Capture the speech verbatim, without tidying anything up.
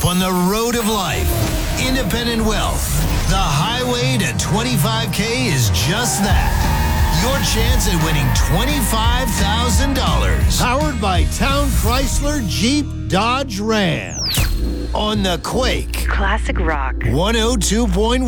up on the road of life. Independent Wealth. The highway to twenty-five K is just that. Your chance at winning twenty-five thousand dollars. Powered by Town Chrysler Jeep Dodge Ram. On the Quake. Classic rock. one oh two point one.